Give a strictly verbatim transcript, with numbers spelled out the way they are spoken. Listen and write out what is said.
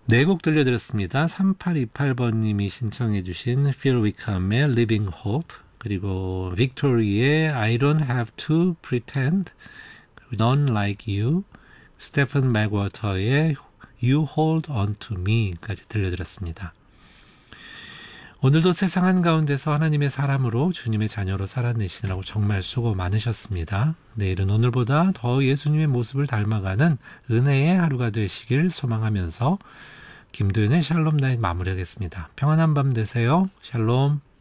네 곡 들려드렸습니다. 삼팔이팔 번님이 신청해 주신 Phil Wickham의 Living Hope, 그리고 빅토리의 I don't have to pretend, 그리고 None like you, 스테픈 맥워터의 You hold on to me까지 들려드렸습니다. 오늘도 세상 한가운데서 하나님의 사람으로 주님의 자녀로 살아내시느라고 정말 수고 많으셨습니다. 내일은 오늘보다 더 예수님의 모습을 닮아가는 은혜의 하루가 되시길 소망하면서 김도현의 샬롬 나잇 마무리하겠습니다. 평안한 밤 되세요. 샬롬.